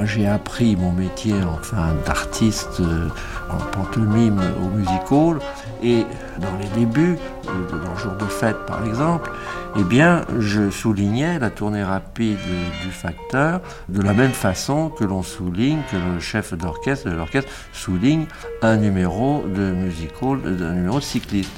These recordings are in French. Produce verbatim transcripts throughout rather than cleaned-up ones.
j'ai appris mon métier enfin d'artiste euh, en pantomime au music hall, et dans les débuts, euh, dans le jour de fête par exemple, eh bien, je soulignais la tournée rapide du facteur de la même façon que l'on souligne, que le chef d'orchestre de l'orchestre souligne un numéro de music hall, un numéro de cycliste.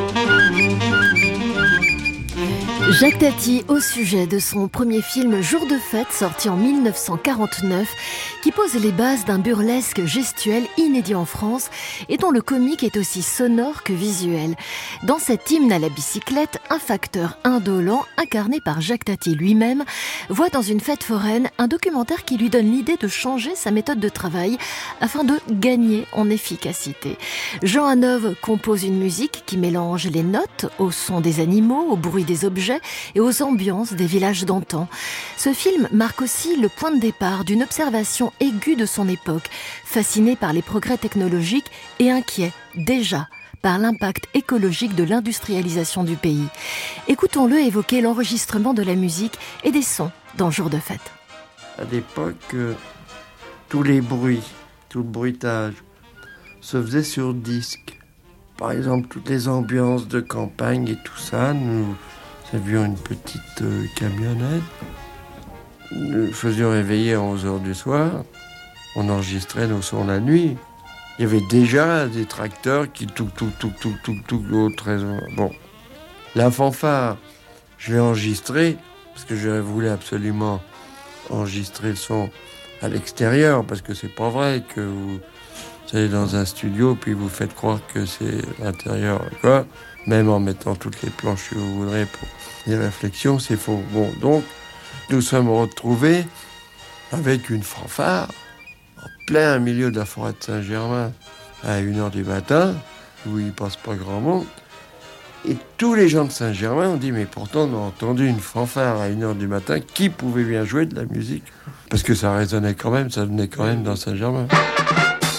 Jacques Tati au sujet de son premier film Jour de fête, sorti en dix-neuf cent quarante-neuf, qui pose les bases d'un burlesque gestuel inédit en France et dont le comique est aussi sonore que visuel. Dans cet hymne à la bicyclette, un facteur indolent, incarné par Jacques Tati lui-même, voit dans une fête foraine un documentaire qui lui donne l'idée de changer sa méthode de travail afin de gagner en efficacité. Jean Hanov compose une musique qui mélange les notes au son des animaux, au bruit des objets et aux ambiances des villages d'antan. Ce film marque aussi le point de départ d'une observation aiguë de son époque, fasciné par les progrès technologiques et inquiet, déjà, par l'impact écologique de l'industrialisation du pays. Écoutons-le évoquer l'enregistrement de la musique et des sons dans Jour de fête. À l'époque, euh, tous les bruits, tout le bruitage se faisait sur disque. Par exemple, toutes les ambiances de campagne et tout ça, nous avions une petite euh, camionnette. Nous faisions réveiller à onze heures du soir. On enregistrait nos sons la nuit. Il y avait déjà des tracteurs qui tout, tout, tout, tout, tout, tout, au trésor. Bon. La fanfare, je l'ai enregistrée parce que je voulais absolument enregistrer le son à l'extérieur, parce que c'est pas vrai que vous allez dans un studio puis vous faites croire que c'est l'intérieur, quoi. Même en mettant toutes les planches que vous voudrez pour les réflexions, c'est faux. Bon, donc, nous sommes retrouvés avec une fanfare en plein milieu de la forêt de Saint-Germain à une heure du matin, où il ne passe pas grand monde. Et tous les gens de Saint-Germain ont dit, mais pourtant on a entendu une fanfare à une heure du matin, qui pouvait bien jouer de la musique? Parce que ça résonnait quand même, ça venait quand même dans Saint-Germain.